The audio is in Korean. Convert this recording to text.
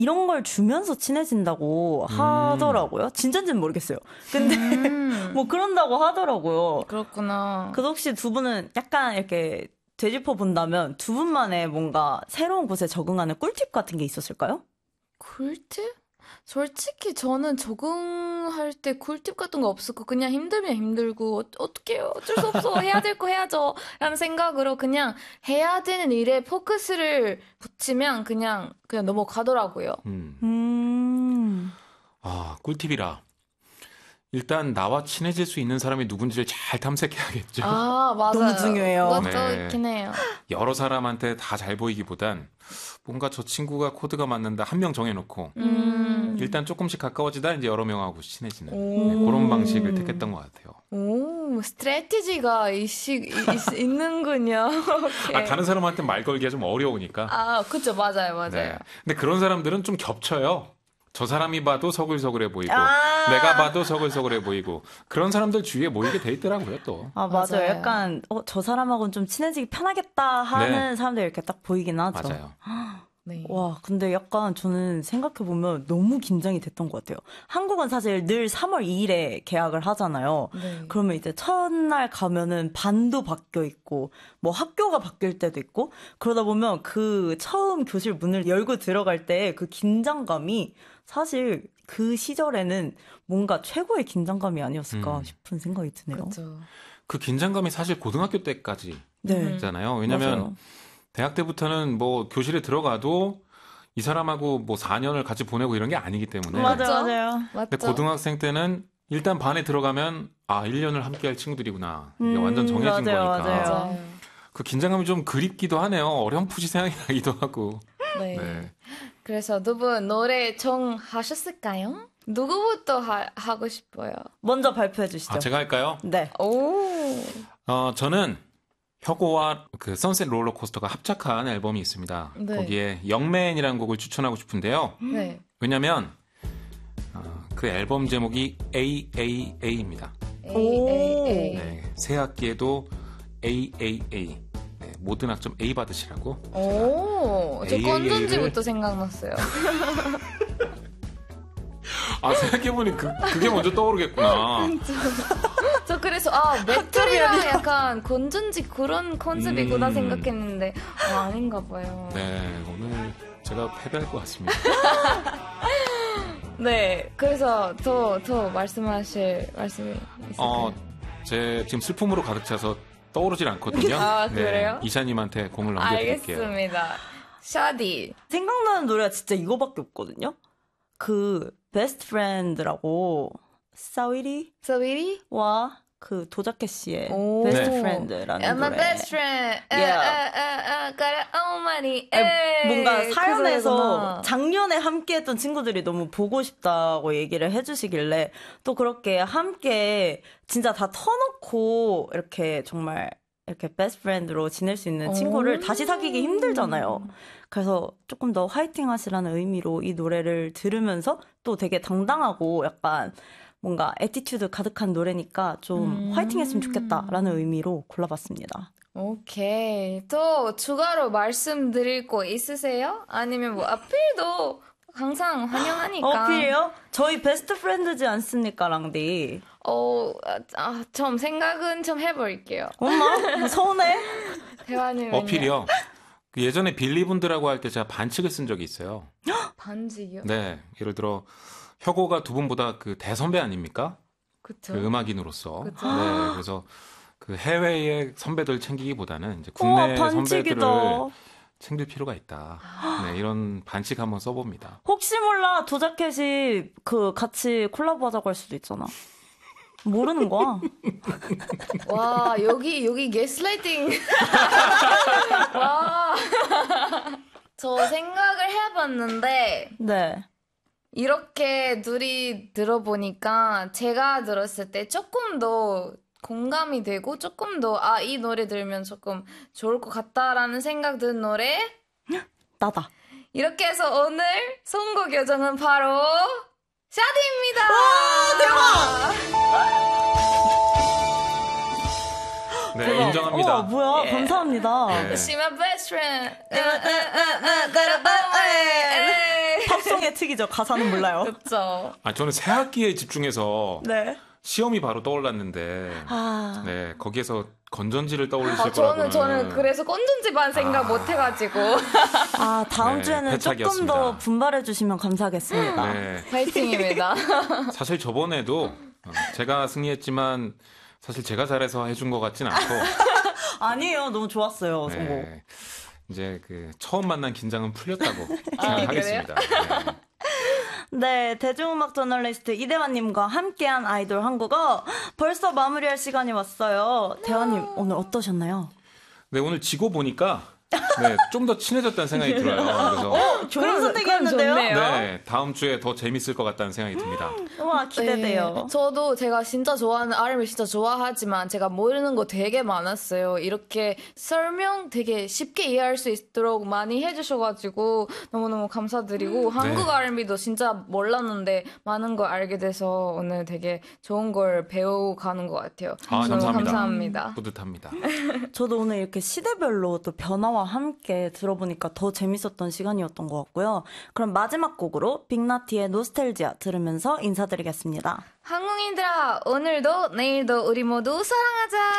이런 걸 주면서 친해진다고 하더라고요. 진짜인지는 모르겠어요. 근데 뭐 그런다고 하더라고요. 그렇구나. 그래서 혹시 두 분은 약간 이렇게 되짚어 본다면 두 분만의 뭔가 새로운 곳에 적응하는 꿀팁 같은 게 있었을까요? 꿀팁? 솔직히 저는 적응할 때 꿀팁 같은 거 없었고 그냥 힘들면 힘들고 어떡해요 어쩔 수 없어 해야 될 거 해야죠 라는 생각으로 그냥 해야 되는 일에 포커스를 붙이면 그냥 넘어가더라고요. 아, 꿀팁이라. 일단 나와 친해질 수 있는 사람이 누군지를 잘 탐색해야겠죠. 아, 맞아요. 너무 중요해요. 그것도 있긴 해요. 여러 사람한테 다 잘 보이기보단 뭔가 저 친구가 코드가 맞는다 한 명 정해놓고 일단 조금씩 가까워지다 이제 여러 명하고 친해지는 그런 방식을 택했던 것 같아요. 오, 스트래티지가 있는군요. 아, 다른 사람한테 말 걸기가 좀 어려우니까. 아, 그쵸. 맞아요. 네. 근데 그런 사람들은 좀 겹쳐요. 저 사람이 봐도 서글서글해 보이고 내가 봐도 서글서글해 보이고 그런 사람들 주위에 모이게 돼 있더라고요 또. 아 맞아요. 약간 저 사람하고는 좀 친해지기 편하겠다 하는 사람들이 이렇게 딱 보이긴 하죠. 맞아요. 네. 와 근데 약간 저는 생각해보면 너무 긴장이 됐던 것 같아요. 한국은 사실 늘 3월 2일에 개학을 하잖아요. 네. 그러면 이제 첫날 가면은 반도 바뀌어 있고 뭐 학교가 바뀔 때도 있고 그러다 보면 그 처음 교실 문을 열고 들어갈 때 그 긴장감이 사실 그 시절에는 뭔가 최고의 긴장감이 아니었을까 싶은 생각이 드네요. 그렇죠. 그 긴장감이 사실 고등학교 때까지잖아요. 왜냐면 맞아요. 대학 때부터는 뭐 교실에 들어가도 이 사람하고 뭐 4년을 같이 보내고 이런 게 아니기 때문에. 맞아요. 근데 고등학생 때는 일단 반에 들어가면 1년을 함께 할 친구들이구나. 이게 완전 정해진 거니까. 맞아요. 그 긴장감이 좀 그립기도 하네요. 어렴풋이 생각이 나기도 하고. 네. 그래서 두 분 노래 정하셨을까요? 누구부터 하고 싶어요? 먼저 발표해 주시죠. 제가 할까요? 네. 오. 저는 혁오와 그 선셋 롤러코스터가 합작한 앨범이 있습니다. 네. 거기에 영맨이라는 곡을 추천하고 싶은데요. 네. 왜냐면 그 앨범 제목이 AAA입니다. AAA. 네, 새 학기에도 AAA. 네, 모든 학점 A 받으시라고. 오, 저 건전지부터 생각났어요. 생각해보니 그게 먼저 떠오르겠구나. 저 그래서 메탈이랑 약간 건전지 그런 컨셉이구나 생각했는데 아닌가 봐요. 네, 오늘 제가 패배할 것 같습니다. 네, 그래서 더 말씀하실 말씀이 있을까요? 제 지금 슬픔으로 가득 차서 떠오르질 않거든요. 그래요? 네, 이샤님한테 공을 넘겨드릴게요. 알겠습니다. 샤디. 생각나는 노래가 진짜 이거밖에 없거든요. 그 베스트 프렌드라고 사위리? 와 그 도자켓 씨의 베스트 프렌드라는 I'm 노래. my best friend. got all money. 뭔가 사연에서 작년에 함께했던 친구들이 너무 보고 싶다고 얘기를 해주시길래 또 그렇게 함께 진짜 다 터놓고 이렇게 정말 이렇게 베스트 프렌드로 지낼 수 있는 친구를 다시 사귀기 힘들잖아요. 그래서 조금 더 화이팅 하시라는 의미로 이 노래를 들으면서 또 되게 당당하고 약간 뭔가 애티튜드 가득한 노래니까 좀 화이팅 했으면 좋겠다라는 의미로 골라봤습니다. 오케이. 또 추가로 말씀드릴 거 있으세요? 아니면 뭐 어필도 항상 환영하니까. 어필이요? 저희 베스트 프렌드지 않습니까, 랑디? 좀 생각은 좀 해볼게요. 엄마, 서운해? 대화님은요? 어필이요? 그 예전에 빌리분들하고 할 때 제가 반칙을 쓴 적이 있어요. 반칙이요? 네. 예를 들어 혁오가 두 분보다 그 대선배 아닙니까? 그쵸. 그 음악인으로서. 그쵸. 네. 그래서 그 해외의 선배들 챙기기보다는 이제 국내 선배들을 챙길 필요가 있다. 네, 이런 반칙 한번 써봅니다. 혹시 몰라 도자켓이 그 같이 콜라보하자고 할 수도 있잖아. 모르는 거야. 와 여기 게스라이팅. 와. 저 생각을 해봤는데. 네. 이렇게 둘이 들어보니까 제가 들었을 때 조금 더 공감이 되고 조금 더 이 노래 들으면 조금 좋을 것 같다라는 생각 든 노래 나다. 이렇게 해서 오늘 선곡 요정은 바로 샤디입니다. 와 대박. 네, 대박. 인정합니다. 뭐야 감사합니다. 네. She my best friend. 팝송의 특이죠. 가사는 몰라요. 그쵸. 아, 저는 새 학기에 집중해서 네. 시험이 바로 떠올랐는데, 네, 거기에서 건전지를 떠올리실 아, 거라고는. 저는 그래서 건전지만 생각 못 해가지고. 다음 네, 주에는 조금 패착이었습니다. 더 분발해 주시면 감사하겠습니다. 네. 파이팅입니다. 사실 저번에도 제가 승리했지만 사실 제가 잘해서 해준 것 같진 않고. 아니에요. 너무 좋았어요. 선곡. 네, 이제 그 처음 만난 긴장은 풀렸다고 생각하겠습니다. 네. 네, 대중음악 저널리스트 이대환님과 함께한 아이돌 한국어 벌써 마무리할 시간이 왔어요. 대환님 오늘 어떠셨나요? 네, 오늘 지고 보니까 네, 좀 더 친해졌다는 생각이 들어요. 그래서 좋은 선택이었는데요? 네, 다음 주에 더 재밌을 것 같다는 생각이 듭니다. 와, 기대돼요. 네, 저도 제가 진짜 좋아하는 R&B 진짜 좋아하지만 제가 모르는 거 되게 많았어요. 이렇게 설명 되게 쉽게 이해할 수 있도록 많이 해주셔가지고 너무너무 감사드리고 한국 R&B도 진짜 몰랐는데 많은 걸 알게 돼서 오늘 되게 좋은 걸 배워가는 것 같아요. 감사합니다. 감사합니다. 뿌듯합니다. 저도 오늘 이렇게 시대별로 또 변화와 함께 들어보니까 더 재밌었던 시간이었던 것 같고요. 그럼 마지막 곡으로 빅나티의 노스텔지아 들으면서 인사드리겠습니다. 한국인들아, 오늘도 내일도 우리 모두 사랑하자.